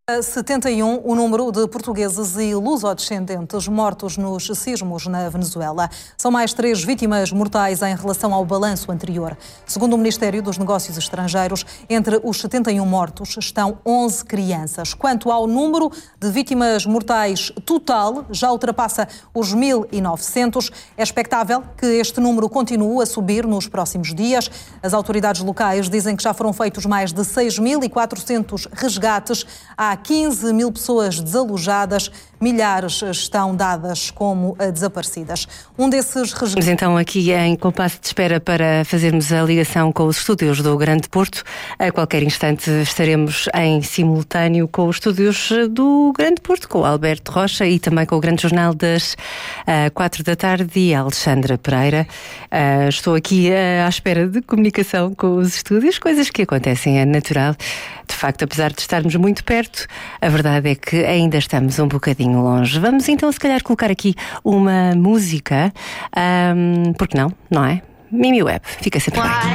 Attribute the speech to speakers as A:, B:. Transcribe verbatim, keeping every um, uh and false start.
A: setenta e um o número de portugueses e lusodescendentes mortos nos sismos na Venezuela. São mais três vítimas mortais em relação ao balanço anterior. Segundo o Ministério dos Negócios Estrangeiros, entre os setenta e um mortos estão onze crianças. Quanto ao número de vítimas mortais total, já ultrapassa os mil e novecentos. É expectável que este número continue a subir nos próximos dias. As autoridades locais dizem que já foram feitos mais de seis mil e quatrocentos resgates. Há quinze mil pessoas desalojadas, milhares estão dadas como desaparecidas. Um desses resgates...
B: Então aqui em compasso de espera para fazermos a ligação com os estúdios do Grande Porto. A qualquer instante estaremos em simultâneo com os estúdios do Grande Porto, com o Alberto Rocha e também com o Grande Jornal das uh, quatro da tarde e a Alexandra Pereira. Uh, estou aqui uh, à espera de comunicação com os estúdios, coisas que acontecem, é natural. De facto, apesar de estarmos muito perto, a verdade é que ainda estamos um bocadinho longe. Vamos então, se calhar, colocar aqui uma música, um, porque não, não é? Mimi Webb, fica sempre bem.